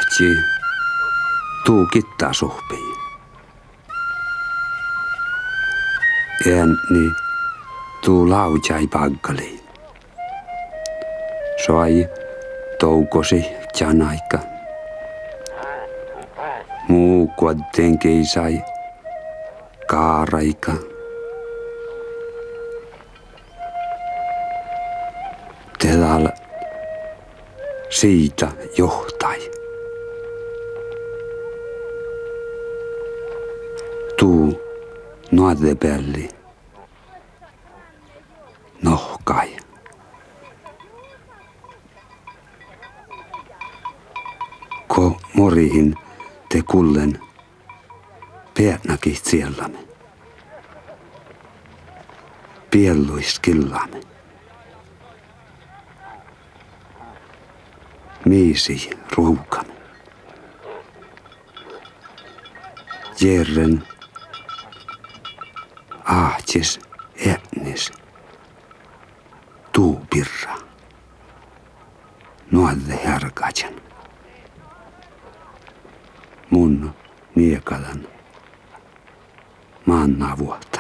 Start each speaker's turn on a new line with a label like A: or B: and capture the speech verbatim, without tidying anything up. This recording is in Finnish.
A: johti tuu kittaa suhpii. Ääni tuu laujai paggaliin. Soi toukosi janaikka. Muu kuotten keisai kaaraika. Tedal siitä johtai. Tuu nuodepelli nohkai. Ko morihin te kullen piennäkit siellämme. Pielluiskillamme. Miisi ruukamme. Jerren ahtis etnis tuu pirra. Nuolle härkäjän. Mun miekalan maannavuot.